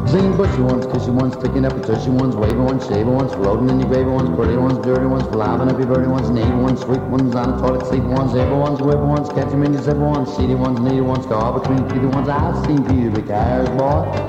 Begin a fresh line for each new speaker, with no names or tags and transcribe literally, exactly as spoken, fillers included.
Zinging bushy ones, cushy ones, sticking up your tushy ones, wavy ones, shavy ones, floating in your gravy ones, pretty ones, dirty ones, flapping up your birdie ones, needy ones, sweet ones, on the toilet seat ones, zipper ones, whipper ones, catch 'em in your zipper ones, seedy ones, needy ones, carb between teeth ones. I've seen pubic hairs, boy.